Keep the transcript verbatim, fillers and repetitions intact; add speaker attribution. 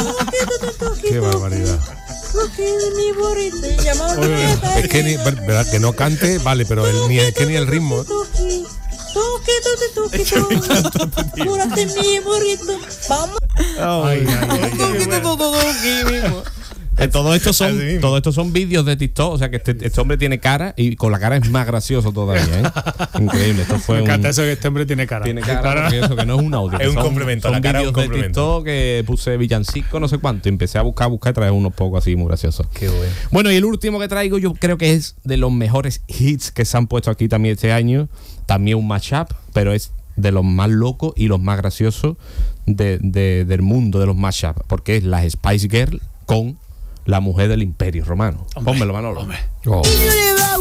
Speaker 1: Qué barbaridad. Es que ni, verdad, que no cante, vale, pero el, ni, es que ni el ritmo.
Speaker 2: Cúrate mi burrito, vamos.
Speaker 3: Ay, ay, ay, Eh, todo esto son todo esto son vídeos de TikTok, o sea que este, este hombre tiene cara y con la cara es más gracioso todavía, ¿eh? Increíble, esto fue
Speaker 4: Me encanta
Speaker 3: un,
Speaker 4: eso que este hombre tiene cara.
Speaker 3: tiene cara porque eso que no es un audio,
Speaker 5: Es un
Speaker 3: son,
Speaker 5: complemento,
Speaker 3: son
Speaker 5: la cara es un
Speaker 3: vídeos de
Speaker 5: complemento.
Speaker 3: TikTok que puse villancico no sé cuánto y empecé a buscar buscar y traer unos pocos así muy graciosos.
Speaker 5: Qué bueno.
Speaker 3: Bueno, y el último que traigo yo creo que es de los mejores hits que se han puesto aquí también este año, también un mashup, pero es de los más locos y los más graciosos de, de, del mundo de los mashup, porque es la Spice Girl con la mujer del Imperio Romano. Pónmelo, Manolo.
Speaker 4: Hombre.
Speaker 1: Oh.